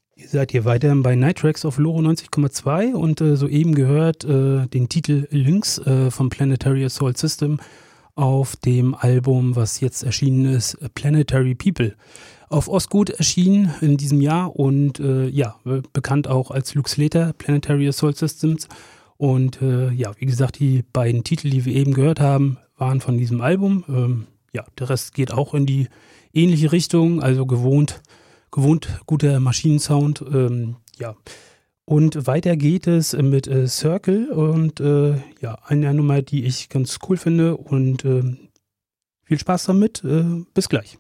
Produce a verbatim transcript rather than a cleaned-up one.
Ihr seid hier weiterhin bei Night Tracks auf Loro neunzig Komma zwei und äh, soeben gehört äh, den Titel Lynx äh, vom Planetary Assault System auf dem Album, was jetzt erschienen ist, Planetary People. Auf Osgood erschienen in diesem Jahr und äh, ja, bekannt auch als Lux Leter, Planetary Assault Systems. Und äh, ja, wie gesagt, die beiden Titel, die wir eben gehört haben, waren von diesem Album. Ähm, ja, der Rest geht auch in die ähnliche Richtung, also gewohnt, gewohnt guter Maschinensound. Ähm, ja. Und weiter geht es mit äh, Circle und äh, ja, eine Nummer, die ich ganz cool finde und äh, viel Spaß damit. Äh, bis gleich.